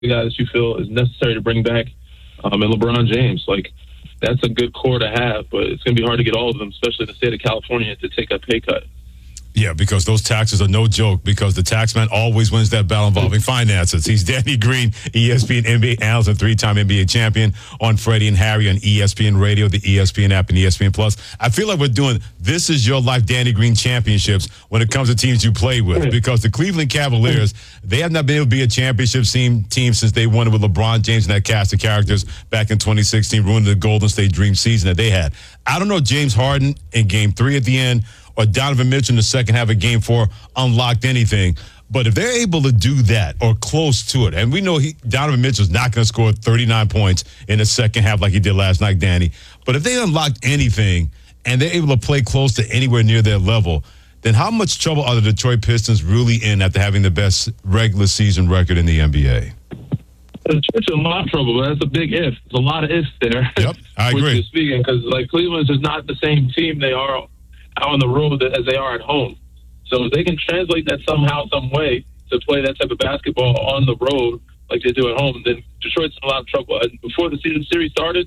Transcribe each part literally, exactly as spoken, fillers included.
guy that you feel is necessary to bring back, um, and LeBron James. Like, that's a good core to have, but it's going to be hard to get all of them, especially in the state of California, to take a pay cut. Yeah, because those taxes are no joke, because the tax man always wins that battle involving finances. He's Danny Green, E S P N N B A analyst and three-time N B A champion, on Freddie and Harry on E S P N Radio, the E S P N app, and E S P N Plus. I feel like we're doing This Is Your Life Danny Green championships when it comes to teams you play with, because the Cleveland Cavaliers, they have not been able to be a championship team, team since they won it with LeBron James and that cast of characters back in twenty sixteen, ruining the Golden State Dream season that they had. I don't know if James Harden in game three at the end or Donovan Mitchell in the second half of game four unlocked anything. But if they're able to do that or close to it, and we know he, Donovan Mitchell's not going to score thirty-nine points in the second half like he did last night, Danny. But if they unlocked anything and they're able to play close to anywhere near their level, then how much trouble are the Detroit Pistons really in after having the best regular season record in the N B A? Detroit's in a lot of trouble, but that's a big if. There's a lot of ifs there. Yep, I agree. Which speaking, because like Cleveland's just not the same team they are out on the road as they are at home. So if they can translate that somehow, some way, to play that type of basketball on the road like they do at home, then Detroit's in a lot of trouble. And before the season series started,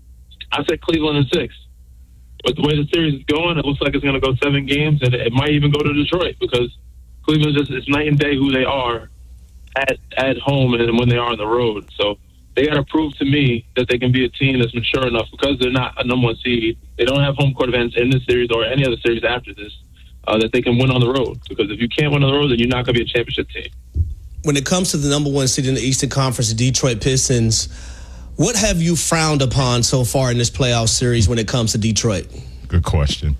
I said Cleveland in six. But the way the series is going, it looks like it's going to go seven games, and it might even go to Detroit, because Cleveland just it's night and day who they are at at home and when they are on the road. So they got to prove to me that they can be a team that's mature enough, because they're not a number one seed. They don't have home court advantage in this series or any other series after this, uh, that they can win on the road. Because if you can't win on the road, then you're not going to be a championship team. When it comes to the number one seed in the Eastern Conference, the Detroit Pistons, what have you frowned upon so far in this playoff series when it comes to Detroit? Good question.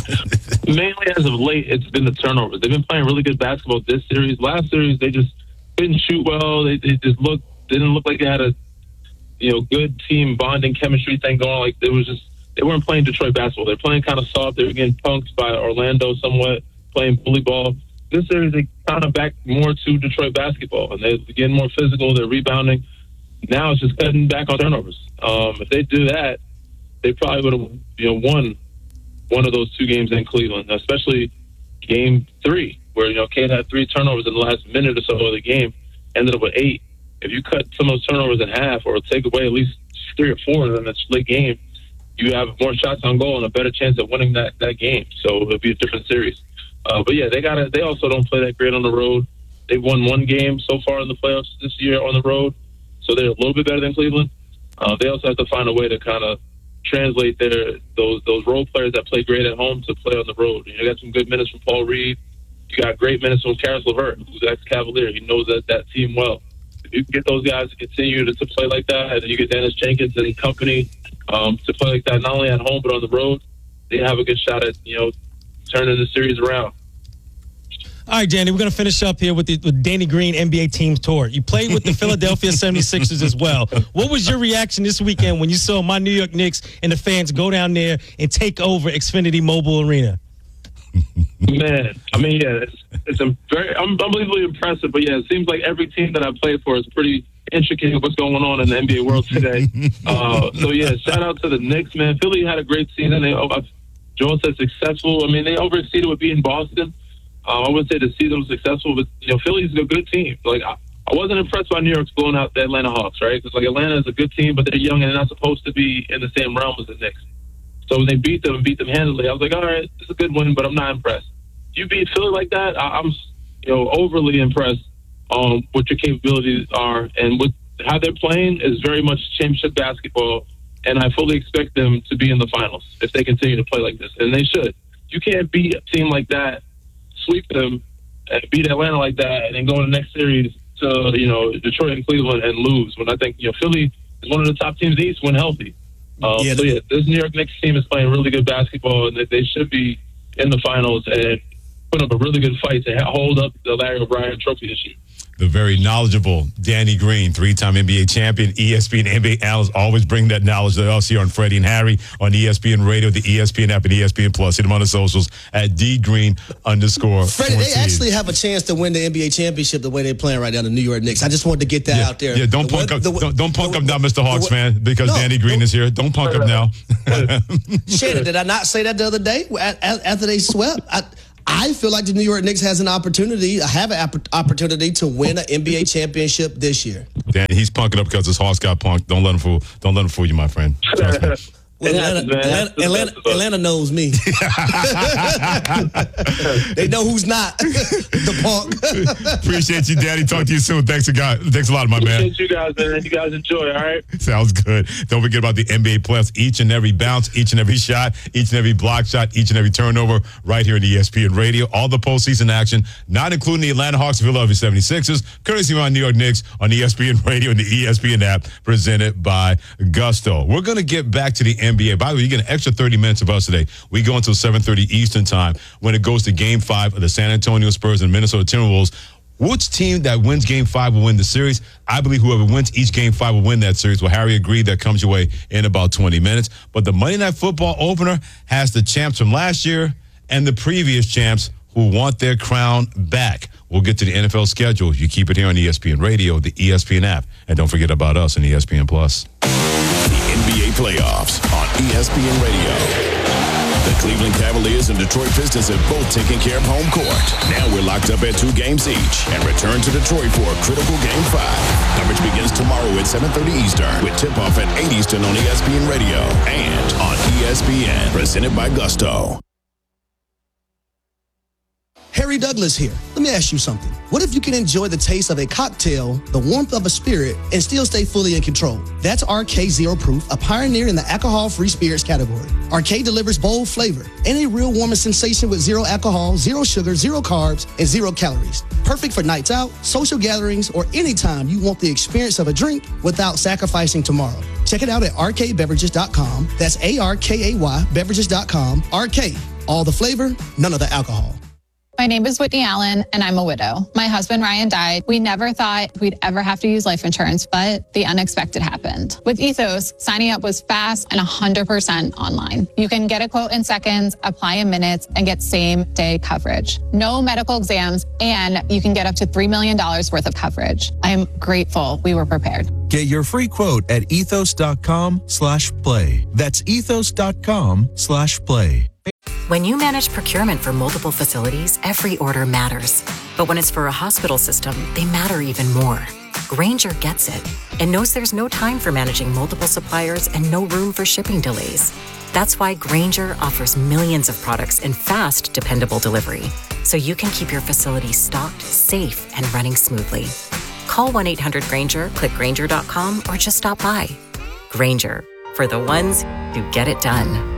Mainly as of late, it's been the turnovers. They've been playing really good basketball this series. Last series, they just didn't shoot well. They, they just looked, didn't look like they had a, you know, good team bonding chemistry thing going. Like, it was just, they weren't playing Detroit basketball. They're playing kind of soft. They were getting punked by Orlando somewhat, playing bully ball. This series, they kind of back more to Detroit basketball, and they're getting more physical. They're rebounding. Now it's just cutting back on turnovers. Um, if they do that, they probably would have, you know, won one of those two games in Cleveland, especially game three, where, you know, Cade had three turnovers in the last minute or so of the game, ended up with eight. If you cut some of those turnovers in half or take away at least three or four in that split game, you have more shots on goal and a better chance of winning that, that game. So it'll be a different series. Uh, but, yeah, they got to. They also don't play that great on the road. They've won one game so far in the playoffs this year on the road, so they're a little bit better than Cleveland. Uh, they also have to find a way to kind of translate their those those role players that play great at home to play on the road. You know, you got some good minutes from Paul Reed. You got great minutes from Karis LeVert, who's ex-Cavalier. He knows that, that team well. If you can get those guys to continue to, to play like that, and you get Dennis Jenkins and company um, to play like that, not only at home but on the road, they have a good shot at, you know, turning the series around. All right, Danny, we're going to finish up here with the with Danny Green N B A Teams Tour. You played with the Philadelphia seventy-sixers as well. What was your reaction this weekend when you saw my New York Knicks and the fans go down there and take over Xfinity Mobile Arena? Man, I mean, yeah, it's, it's a very unbelievably impressive. But, yeah, it seems like every team that I played for is pretty intricate with what's going on in the N B A world today. uh, so, yeah, shout out to the Knicks, man. Philly had a great season. They, uh, Joel said successful. I mean, they overexceeded with beating Boston. Uh, I wouldn't say the season was successful, but, you know, Philly's a good team. Like, I, I wasn't impressed by New York's blowing out the Atlanta Hawks, right? Because, like, Atlanta is a good team, but they're young and they're not supposed to be in the same realm as the Knicks. So when they beat them and beat them handily, I was like, all right, it's a good win, but I'm not impressed. If you beat Philly like that, I, I'm, you know, overly impressed on what your capabilities are. And with how they're playing is very much championship basketball, and I fully expect them to be in the finals if they continue to play like this, and they should. You can't beat a team like that, sweep them, and beat Atlanta like that, and then go in the next series to, you know, Detroit and Cleveland and lose. When I think, you know, Philly is one of the top teams in the East when healthy. Um, yeah, so, yeah, this New York Knicks team is playing really good basketball, and they should be in the finals and put up a really good fight to hold up the Larry O'Brien trophy this year. The very knowledgeable Danny Green, three-time N B A champion, E S P N N B A analyst, always bring that knowledge to us here on Freddie and Harry on E S P N Radio, the E S P N app, and E S P N Plus. Hit him on the socials at dgreen underscore Freddie, they actually have a chance to win the N B A championship the way they're playing right now, the New York Knicks. I just wanted to get that yeah, out there. Yeah, don't the punk, up, the, don't, don't punk the, up now, Mister Hawks fan, because no, Danny Green no, is here. Don't punk up now. Shannon, did I not say that the other day after they swept? I, I feel like the New York Knicks has an opportunity, have an opportunity to win an N B A championship this year. Dan, he's punking up because his Hawks got punked. Don't let him fool. Don't let him fool you, my friend. Trust me. Well, Atlanta, Atlanta, Atlanta, Atlanta knows me. They know who's not the punk. Appreciate you, Daddy. Talk to you soon. Thanks a God. Thanks a lot, my man. Appreciate you guys, man. You guys enjoy, all right? Sounds good. Don't forget about the N B A playoffs. Each and every bounce, each and every shot, each and every block shot, each and every turnover right here in E S P N Radio. All the postseason action, not including the Atlanta Hawks and Philadelphia seventy-sixers, courtesy of my New York Knicks on E S P N Radio and the E S P N app, presented by Gusto. We're going to get back to the N B A. By the way, you get an extra thirty minutes of us today. We go until seven thirty Eastern time when it goes to Game five of the San Antonio Spurs and Minnesota Timberwolves. Which team that wins Game five will win the series? I believe whoever wins each Game five will win that series. Well, Harry agreed. That comes your way in about twenty minutes. But the Monday Night Football opener has the champs from last year and the previous champs who want their crown back. We'll get to the N F L schedule. You keep it here on E S P N Radio, the E S P N app. And don't forget about us on E S P N Plus. The N B A playoffs on E S P N Radio. The Cleveland Cavaliers and Detroit Pistons have both taken care of home court. Now we're locked up at two games each and return to Detroit for a critical Game five. Coverage begins tomorrow at seven thirty Eastern with tip-off at eight Eastern on E S P N Radio and on E S P N, presented by Gusto. Harry Douglas here. Let me ask you something. What if you can enjoy the taste of a cocktail, the warmth of a spirit, and still stay fully in control? That's R K Zero Proof, a pioneer in the alcohol-free spirits category. R K delivers bold flavor and a real warming sensation with zero alcohol, zero sugar, zero carbs, and zero calories. Perfect for nights out, social gatherings, or anytime you want the experience of a drink without sacrificing tomorrow. Check it out at R K beverages dot com. That's A R K A Y beverages dot com. R K, all the flavor, none of the alcohol. My name is Whitney Allen, and I'm a widow. My husband, Ryan, died. We never thought we'd ever have to use life insurance, but the unexpected happened. With Ethos, signing up was fast and one hundred percent online. You can get a quote in seconds, apply in minutes, and get same-day coverage. No medical exams, and you can get up to three million dollars worth of coverage. I am grateful we were prepared. Get your free quote at ethos.com slash play. That's ethos.com slash play. When you manage procurement for multiple facilities, every order matters. But when it's for a hospital system, they matter even more. Grainger gets it and knows there's no time for managing multiple suppliers and no room for shipping delays. That's why Grainger offers millions of products in fast, dependable delivery, so you can keep your facility stocked, safe, and running smoothly. Call one eight hundred Grainger, click Grainger dot com, or just stop by. Grainger, for the ones who get it done.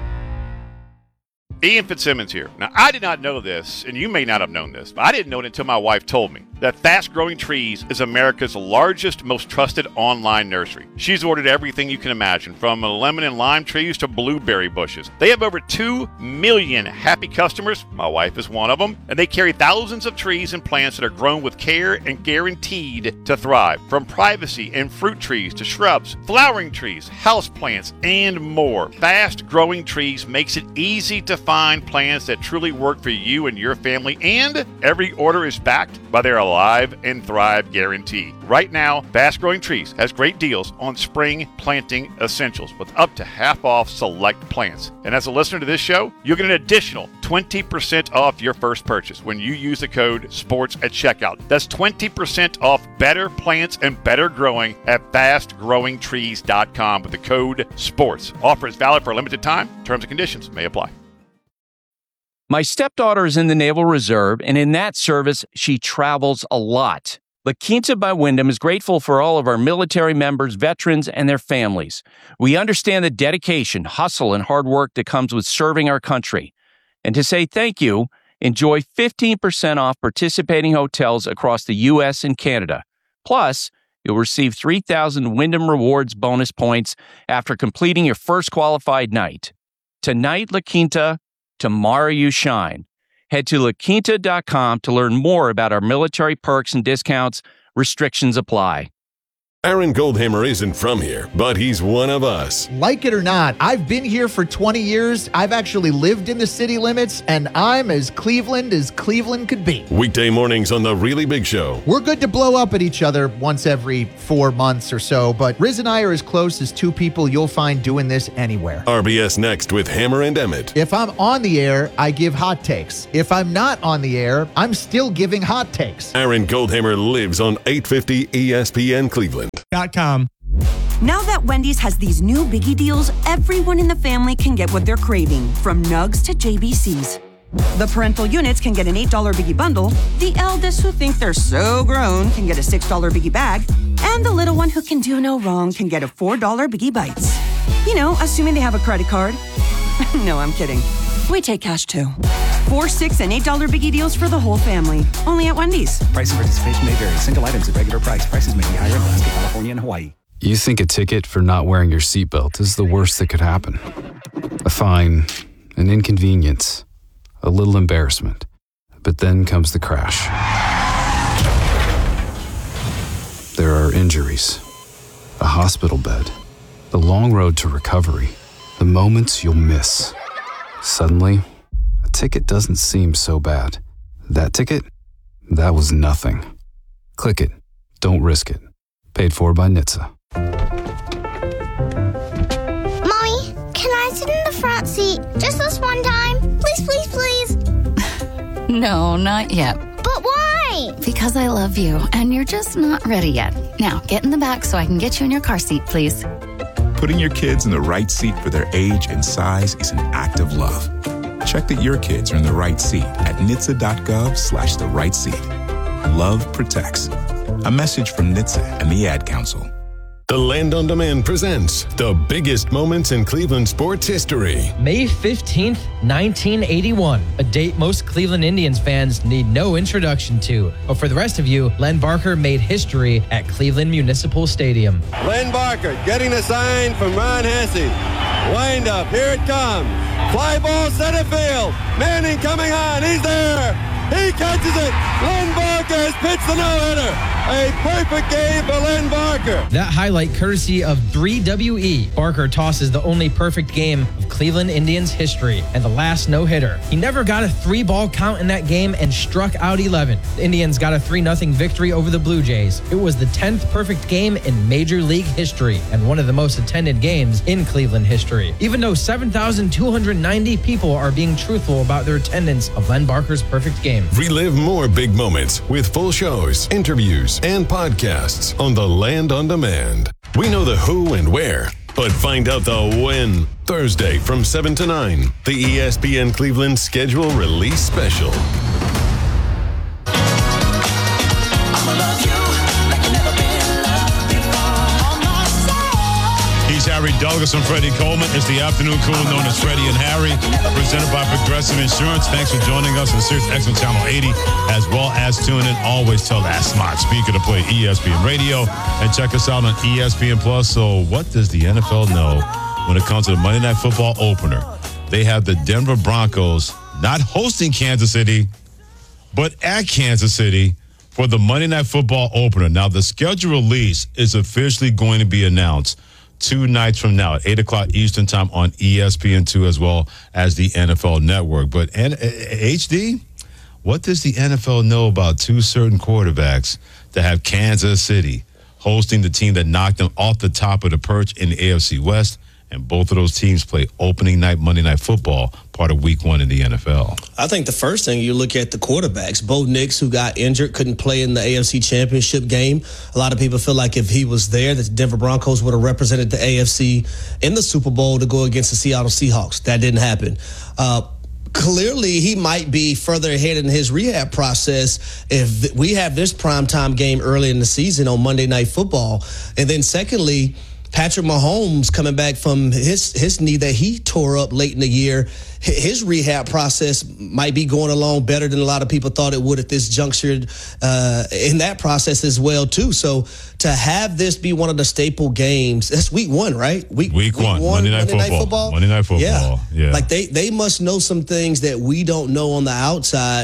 Ian Fitzsimmons here. Now, I did not know this, and you may not have known this, but I didn't know it until my wife told me, that Fast Growing Trees is America's largest, most trusted online nursery. She's ordered everything you can imagine, from lemon and lime trees to blueberry bushes. They have over two million happy customers. My wife is one of them. And they carry thousands of trees and plants that are grown with care and guaranteed to thrive. From privacy and fruit trees to shrubs, flowering trees, house plants, and more. Fast Growing Trees makes it easy to find plants that truly work for you and your family, and every order is backed by their Alive and Thrive guarantee. Right now, Fast Growing Trees has great deals on spring planting essentials with up to half off select plants. And as a listener to this show, you'll get an additional twenty percent off your first purchase when you use the code SPORTS at checkout. That's twenty percent off better plants and better growing at fast growing trees dot com with the code SPORTS. Offer is valid for a limited time. Terms and conditions may apply. My stepdaughter is in the Naval Reserve, and in that service, she travels a lot. La Quinta by Wyndham is grateful for all of our military members, veterans, and their families. We understand the dedication, hustle, and hard work that comes with serving our country. And to say thank you, enjoy fifteen percent off participating hotels across the U S and Canada. Plus, you'll receive three thousand Wyndham Rewards bonus points after completing your first qualified night. Tonight, La Quinta. Tomorrow you shine. Head to la quinta dot com to learn more about our military perks and discounts. Restrictions apply. Aaron Goldhammer isn't from here, but he's one of us. Like it or not, I've been here for twenty years. I've actually lived in the city limits, and I'm as Cleveland as Cleveland could be. Weekday mornings on The Really Big Show. We're good to blow up at each other once every four months or so, but Riz and I are as close as two people you'll find doing this anywhere. R B S Next with Hammer and Emmett. If I'm on the air, I give hot takes. If I'm not on the air, I'm still giving hot takes. Aaron Goldhammer lives on eight fifty E S P N Cleveland. Com. Now that Wendy's has these new biggie deals, everyone in the family can get what they're craving, from nugs to J B Cs. The parental units can get an eight dollar biggie bundle, the eldest who think they're so grown can get a six dollar biggie bag, and the little one who can do no wrong can get a four dollar biggie bites. You know, assuming they have a credit card. No, I'm kidding. We take cash too. Four, six, and eight dollar biggie deals for the whole family. Only at Wendy's. Price and participation may vary. Single items at regular price. Prices may be higher in Alaska, California, and Hawaii. You think a ticket for not wearing your seatbelt is the worst that could happen. A fine, an inconvenience, a little embarrassment. But then comes the crash. There are injuries, a hospital bed, the long road to recovery, the moments you'll miss. Suddenly, a ticket doesn't seem so bad. That ticket? That was nothing. Click it. Don't risk it. Paid for by N H T S A. Mommy, can I sit in the front seat just this one time? Please, please, please. No, not yet. But why? Because I love you, and you're just not ready yet. Now, get in the back so I can get you in your car seat, please. Putting your kids in the right seat for their age and size is an act of love. Check that your kids are in the right seat at N H T S A dot gov slash the right seat. Love protects. A message from N H T S A and the Ad Council. The Land on Demand presents the biggest moments in Cleveland sports history. May fifteenth, nineteen eighty-one, a date most Cleveland Indians fans need no introduction to. But for the rest of you, Len Barker made history at Cleveland Municipal Stadium. Len Barker getting the sign from Ron Hesse. Wind up, here it comes. Fly ball center field. Manning coming on, he's there. He catches it. Len Barker has pitched the no-hitter. A perfect game for Len Barker. That highlight courtesy of three W E. Barker tosses the only perfect game of Cleveland Indians history and the last no-hitter. He never got a three-ball count in that game and struck out eleven. The Indians got a three nothing victory over the Blue Jays. It was the tenth perfect game in Major League history and one of the most attended games in Cleveland history. Even though seven thousand two hundred ninety people are being truthful about their attendance of Len Barker's perfect game. Relive more big moments with full shows, interviews, and podcasts on the Land on Demand. We know the who and where, but find out the when. Thursday from seven to nine, the E S P N Cleveland Schedule Release Special. He's Harry Douglas and Freddie Coleman. It's the afternoon crew known as Freddie and Harry, presented by Progressive Insurance. Thanks for joining us on Sirius X M Channel eighty, as well as tune in. Always tell that smart speaker to play E S P N Radio and check us out on E S P N Plus. So what does the N F L know when it comes to the Monday Night Football opener? They have the Denver Broncos not hosting Kansas City, but at Kansas City for the Monday Night Football opener. Now, the schedule release is officially going to be announced two nights from now at eight o'clock Eastern time on E S P N two, as well as the N F L Network. But N- H D, what does the N F L know about two certain quarterbacks that have Kansas City hosting the team that knocked them off the top of the perch in the A F C West? And both of those teams play opening night Monday Night Football, part of week one in the N F L. I think the first thing you look at the quarterbacks. Bo Nix, who got injured, couldn't play in the A F C Championship game. A lot of people feel like if he was there, the Denver Broncos would have represented the A F C in the Super Bowl to go against the Seattle Seahawks. That didn't happen. Uh, Clearly, he might be further ahead in his rehab process if we have this primetime game early in the season on Monday Night Football. And then secondly, Patrick Mahomes coming back from his his knee that he tore up late in the year. His rehab process might be going along better than a lot of people thought it would at this juncture uh, in that process as well, too. So to have this be one of the staple games, that's week one, right? Week, week, week one, one, Monday Night, Monday football. Night Football. Monday Night Football, yeah. yeah. Like they, they must know some things that we don't know on the outside.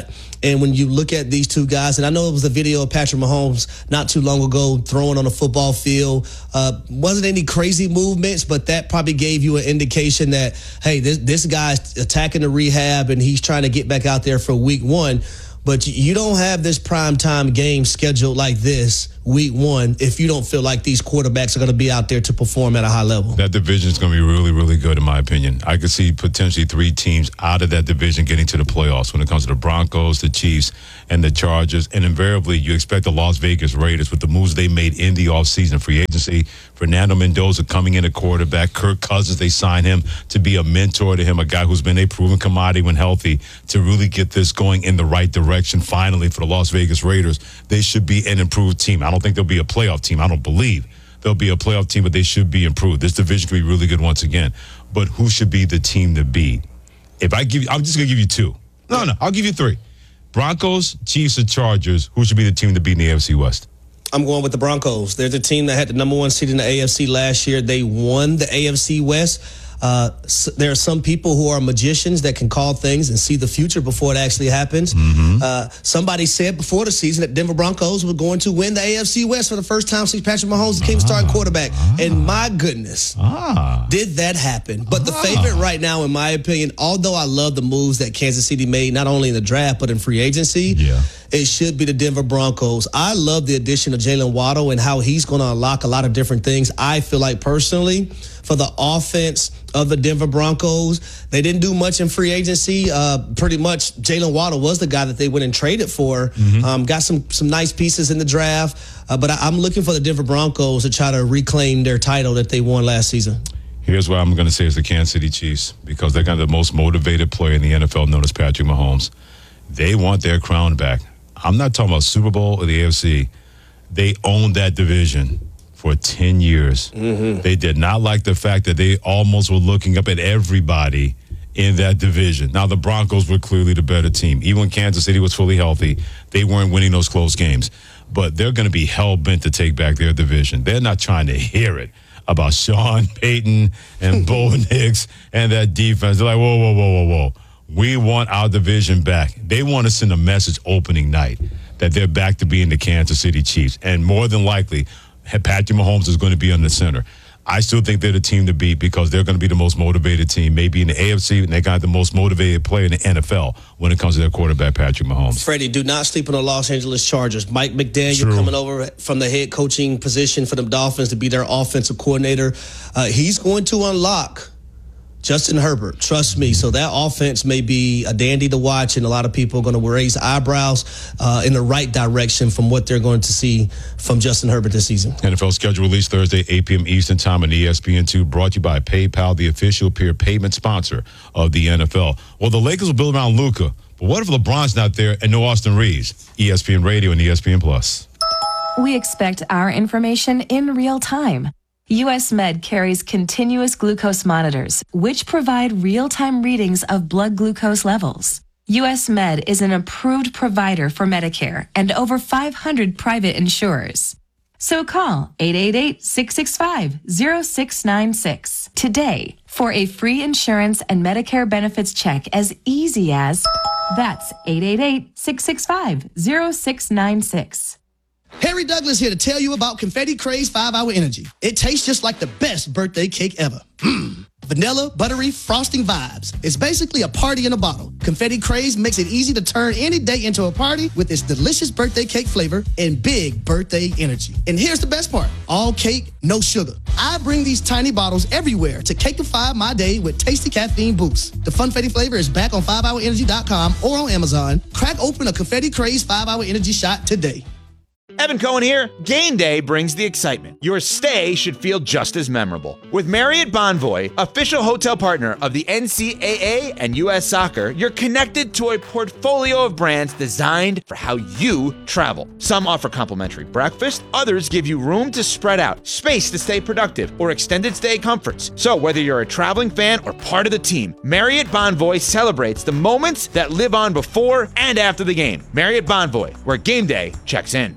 And when you look at these two guys, and I know it was a video of Patrick Mahomes not too long ago throwing on a football field. Uh, wasn't any crazy movements, but that probably gave you an indication that, hey, this, this guy's attacking the rehab and he's trying to get back out there for week one. But you don't have this primetime game scheduled like this week one if you don't feel like these quarterbacks are going to be out there to perform at a high level. That division is going to be really, really good, in my opinion. I could see potentially three teams out of that division getting to the playoffs when it comes to the Broncos, the Chiefs, and the Chargers. And invariably, you expect the Las Vegas Raiders, with the moves they made in the offseason, free agency, Fernando Mendoza coming in at quarterback, Kirk Cousins, they signed him to be a mentor to him, a guy who's been a proven commodity when healthy, to really get this going in the right direction finally for the Las Vegas Raiders. They should be an improved team. I don't think they'll be a playoff team. I don't believe they'll be a playoff team, but they should be improved. This division could be really good once again. But who should be the team to beat? If I give you, I'm just going to give you two. No, no, I'll give you three. Broncos, Chiefs, or Chargers, who should be the team to beat in the A F C West? I'm going with the Broncos. They're the team that had the number one seed in the A F C last year. They won the A F C West. Uh, so there are some people who are magicians that can call things and see the future before it actually happens. Mm-hmm. Uh, somebody said before the season that Denver Broncos were going to win the A F C West for the first time since Patrick Mahomes became ah, starting quarterback. Ah, and my goodness, ah, did that happen. But ah. the favorite right now, in my opinion, although I love the moves that Kansas City made, not only in the draft but in free agency, yeah. it should be the Denver Broncos. I love the addition of Jalen Waddle and how he's going to unlock a lot of different things. I feel like personally, for the offense of the Denver Broncos, they didn't do much in free agency. Uh, pretty much Jalen Waddle was the guy that they went and traded for. Mm-hmm. Um, got some some nice pieces in the draft. Uh, but I, I'm looking for the Denver Broncos to try to reclaim their title that they won last season. Here's what I'm going to say is the Kansas City Chiefs, because they got the most motivated player in the N F L, known as Patrick Mahomes. They want their crown back. I'm not talking about Super Bowl or the A F C. They own that division for ten years. Mm-hmm. They did not like the fact that they almost were looking up at everybody in that division. Now, the Broncos were clearly the better team. Even when Kansas City was fully healthy, they weren't winning those close games. But they're going to be hell-bent to take back their division. They're not trying to hear it about Sean Payton and Bo Nix and that defense. They're like, whoa, whoa, whoa, whoa, whoa. We want our division back. They want to send a message opening night that they're back to being the Kansas City Chiefs. And more than likely, Patrick Mahomes is going to be on the center. I still think they're the team to beat because they're going to be the most motivated team, maybe in the A F C, and they got the most motivated player in the N F L when it comes to their quarterback, Patrick Mahomes. Freddie, do not sleep on the Los Angeles Chargers. Mike McDaniel True. coming over from the head coaching position for the Dolphins to be their offensive coordinator. Uh, he's going to unlock Justin Herbert, trust me. So that offense may be a dandy to watch, and a lot of people are going to raise eyebrows uh, in the right direction from what they're going to see from Justin Herbert this season. N F L schedule released Thursday, eight p.m. Eastern Time on E S P N two, brought to you by PayPal, the official peer payment sponsor of the N F L. Well, the Lakers will build around Luka, but what if LeBron's not there and no Austin Reeves? E S P N Radio and E S P N Plus. We expect our information in real time. U S Med carries continuous glucose monitors, which provide real-time readings of blood glucose levels. U S Med is an approved provider for Medicare and over five hundred private insurers. So call eight eight eight, six six five, zero six nine six today for a free insurance and Medicare benefits check as easy as, that's eight eight eight, six six five, zero six nine six. Harry Douglas here to tell you about Confetti Craze five hour Energy. It tastes just like the best birthday cake ever. Mmm. Vanilla, buttery, frosting vibes. It's basically a party in a bottle. Confetti Craze makes it easy to turn any day into a party with its delicious birthday cake flavor and big birthday energy. And here's the best part. All cake, no sugar. I bring these tiny bottles everywhere to cakeify my day with tasty caffeine boost. The Funfetti flavor is back on five hour energy dot com or on Amazon. Crack open a Confetti Craze five hour Energy shot today. Evan Cohen here. Game day brings the excitement. Your stay should feel just as memorable. With Marriott Bonvoy, official hotel partner of the N C double A and U S Soccer, you're connected to a portfolio of brands designed for how you travel. Some offer complimentary breakfast, others give you room to spread out, space to stay productive, or extended stay comforts. So whether you're a traveling fan or part of the team, Marriott Bonvoy celebrates the moments that live on before and after the game. Marriott Bonvoy, where game day checks in.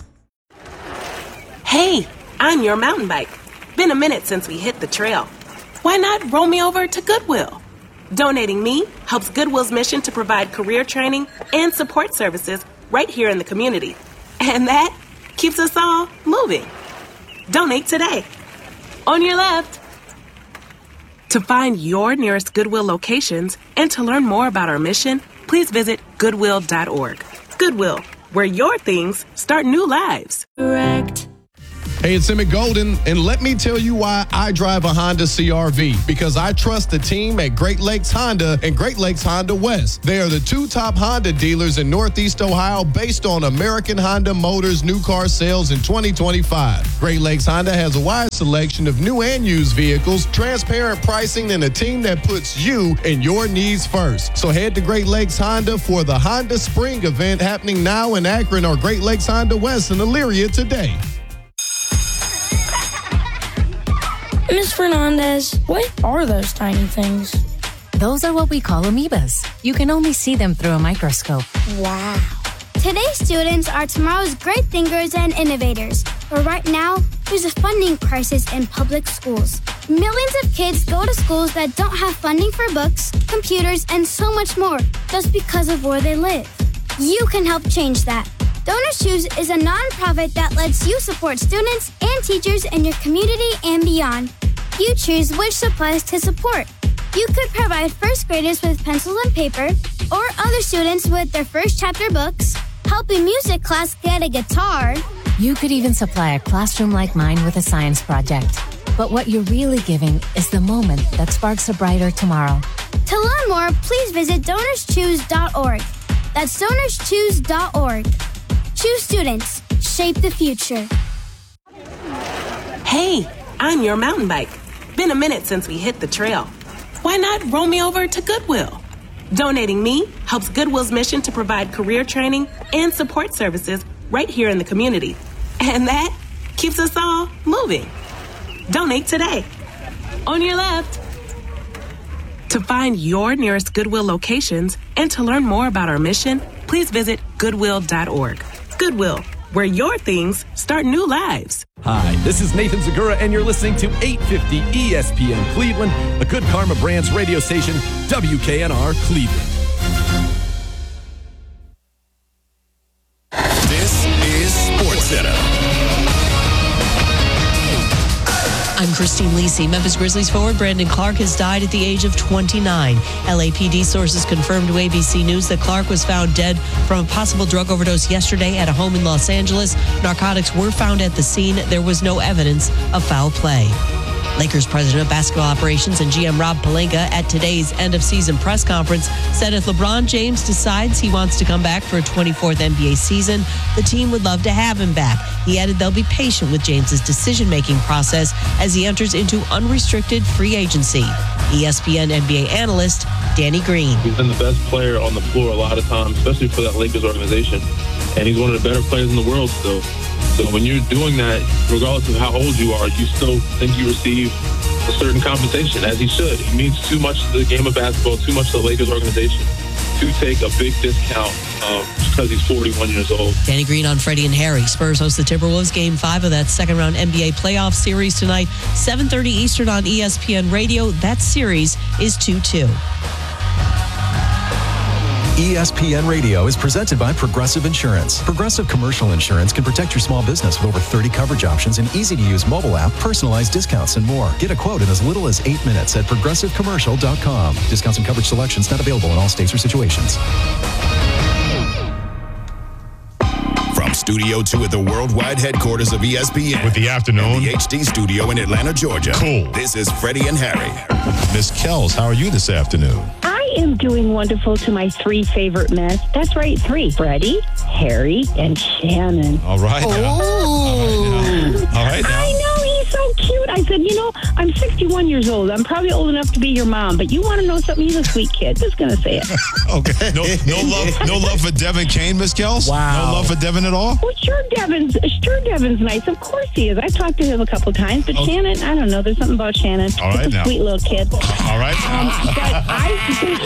Hey, I'm your mountain bike. Been a minute since we hit the trail. Why not roll me over to Goodwill? Donating me helps Goodwill's mission to provide career training and support services right here in the community. And that keeps us all moving. Donate today. On your left. To find your nearest Goodwill locations and to learn more about our mission, please visit goodwill dot org. Goodwill, where your things start new lives. Correct. Hey, it's Emmett Golden, and let me tell you why I drive a Honda C R V. Because I trust the team at Great Lakes Honda and Great Lakes Honda West. They are the two top Honda dealers in Northeast Ohio based on American Honda Motors new car sales in twenty twenty-five. Great Lakes Honda has a wide selection of new and used vehicles, transparent pricing, and a team that puts you and your needs first. So head to Great Lakes Honda for the Honda Spring event happening now in Akron or Great Lakes Honda West in Elyria today. Miz Fernandez, what are those tiny things? Those are what we call amoebas. You can only see them through a microscope. Wow. Today's students are tomorrow's great thinkers and innovators. But right now, there's a funding crisis in public schools. Millions of kids go to schools that don't have funding for books, computers, and so much more just because of where they live. You can help change that. Donors Choose is a nonprofit that lets you support students and teachers in your community and beyond. You choose which supplies to support. You could provide first graders with pencils and paper, or other students with their first chapter books, help a music class get a guitar. You could even supply a classroom like mine with a science project. But what you're really giving is the moment that sparks a brighter tomorrow. To learn more, please visit donors choose dot org. That's donors choose dot org. Choose students. Shape the future. Hey, I'm your mountain bike. Been a minute since we hit the trail. Why not roll me over to Goodwill? Donating me helps Goodwill's mission to provide career training and support services right here in the community. And that keeps us all moving. Donate today. On your left. To find your nearest Goodwill locations and to learn more about our mission, please visit goodwill dot org. Goodwill, where your things start new lives. Hi, this is Nathan Zagura, and you're listening to eight fifty E S P N Cleveland, a Good Karma Brands radio station, W K N R Cleveland. This is SportsCenter. I'm Christine Lisi. Memphis Grizzlies forward Brandon Clark has died at the age of twenty-nine. L A P D sources confirmed to A B C News that Clark was found dead from a possible drug overdose yesterday at a home in Los Angeles. Narcotics were found at the scene. There was no evidence of foul play. Lakers president of basketball operations and G M Rob Pelinka at today's end-of-season press conference said if LeBron James decides he wants to come back for a twenty-fourth N B A season, the team would love to have him back. He added they'll be patient with James's decision-making process as he enters into unrestricted free agency. E S P N N B A analyst Danny Green. He's been the best player on the floor a lot of times, especially for that Lakers organization. And he's one of the better players in the world still. So when you're doing that, regardless of how old you are, you still think you receive a certain compensation, as he should. He means too much to the game of basketball, too much to the Lakers organization to take a big discount uh, because he's forty-one years old. Danny Green on Freddie and Harry. Spurs host the Timberwolves game five of that second round N B A playoff series tonight, seven thirty Eastern on E S P N Radio. That series is two two. E S P N Radio is presented by Progressive Insurance. Progressive Commercial Insurance can protect your small business with over thirty coverage options, an easy-to-use mobile app, personalized discounts, and more. Get a quote in as little as eight minutes at progressive commercial dot com. Discounts and coverage selections not available in all states or situations. From Studio two at the worldwide headquarters of E S P N. With the afternoon. And the H D studio in Atlanta, Georgia. Cool. This is Freddie and Harry. Miss Kells, how are you this afternoon? I am doing wonderful to my three favorite men. That's right, three. Freddie, Harry, and Shannon. All right. Oh. All right now. I know, he's so cute. I said, you know, I'm sixty-one years old. I'm probably old enough to be your mom, but you want to know something? He's a sweet kid. Just going to say it. Okay. No, no love no love for Devin Kane, Miss Kells? Wow. No love for Devin at all? Well, sure, Devin's, sure, Devin's nice. Of course he is. I've talked to him a couple times, but Okay. Shannon, I don't know. There's something about Shannon. All right Just a now. sweet little kid. All right. Um, but I,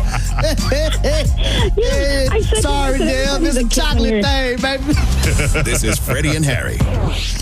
yeah, I said Sorry, Dale. This is a chocolate thing, baby. This is Freddie and Harry.